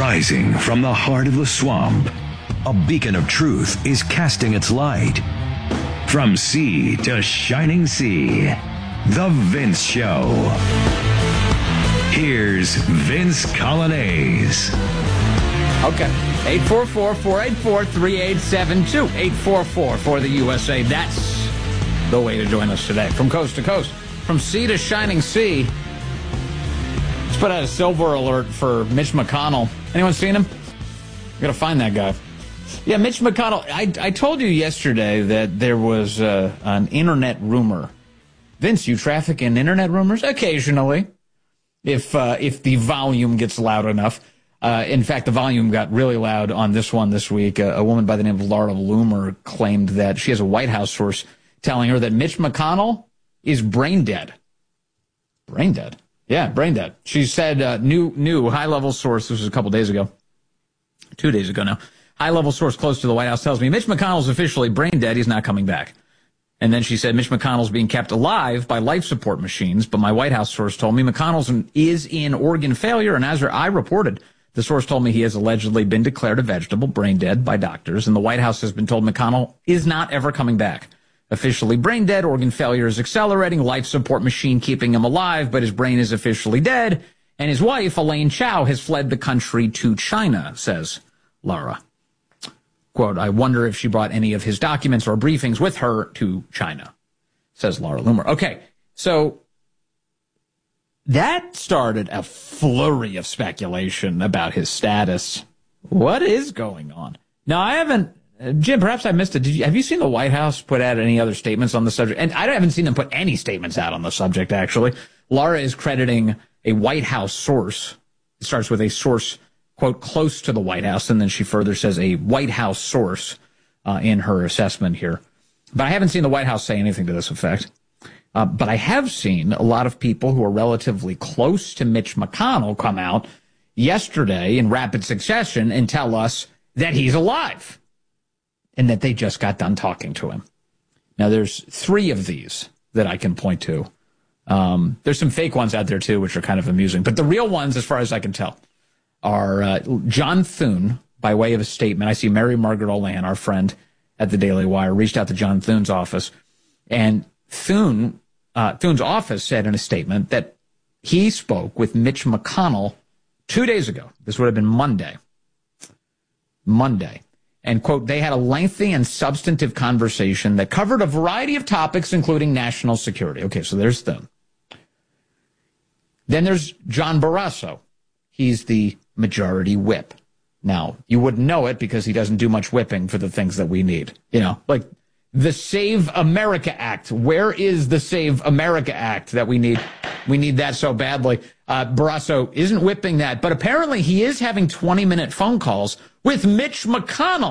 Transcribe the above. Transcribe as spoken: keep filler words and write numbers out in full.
Rising from the heart of the swamp, a beacon of truth is casting its light. From sea to shining sea, The Vince Show. Here's Vince Coglianese. Okay. eight four four, four eight four, three eight seven two. eight four four for the U S A. That's the way to join us today. From coast to coast. From sea to shining sea. Let's put out a silver alert for Mitch McConnell. Anyone seen him? We gotta find that guy. Yeah, Mitch McConnell. I, I told you yesterday that there was uh, an internet rumor. Vince, you traffic in internet rumors? Occasionally. If, uh, if the volume gets loud enough. Uh, in fact, the volume got really loud on this one this week. Uh, a woman by the name of Laura Loomer claimed that she has a White House source telling her that Mitch McConnell is brain dead. Brain dead? Yeah, brain dead. She said, uh, new, new high-level source, this was a couple days ago, two days ago now, high-level source close to the White House tells me Mitch McConnell's officially brain dead. He's not coming back. And then she said Mitch McConnell's being kept alive by life support machines, but my White House source told me McConnell's in, is in organ failure, and as I reported, the source told me he has allegedly been declared a vegetable, brain dead by doctors, and the White House has been told McConnell is not ever coming back. Officially brain dead, organ failure is accelerating, life support machine keeping him alive, but his brain is officially dead, and his wife, Elaine Chao, has fled the country to China, says Laura. Quote, I wonder if she brought any of his documents or briefings with her to China, says Laura Loomer. Okay, so that started a flurry of speculation about his status. What is going on? Now, I haven't, uh, Jim, perhaps I missed it. Did you, have you seen the White House put out any other statements on the subject? And I haven't seen them put any statements out on the subject, actually. Laura is crediting a White House source. It starts with a source, quote, close to the White House, and then she further says a White House source uh, in her assessment here. But I haven't seen the White House say anything to this effect. Uh, but I have seen a lot of people who are relatively close to Mitch McConnell come out yesterday in rapid succession and tell us that he's alive and that they just got done talking to him. Now, there's three of these that I can point to. Um, there's some fake ones out there, too, which are kind of amusing. But the real ones, as far as I can tell, are uh, John Thune, by way of a statement. I see Mary Margaret Olan, our friend at the Daily Wire, reached out to John Thune's office, and Thune, uh, Thune's office said in a statement that he spoke with Mitch McConnell two days ago. This would have been Monday. Monday. And, quote, they had a lengthy and substantive conversation that covered a variety of topics, including national security. Okay, so there's Thune. Then there's John Barrasso. He's the majority whip. Now, you wouldn't know it because he doesn't do much whipping for the things that we need. You know, like the Save America Act. Where is the Save America Act that we need? We need that so badly. Uh, Barrasso isn't whipping that, but apparently he is having twenty-minute phone calls with Mitch McConnell.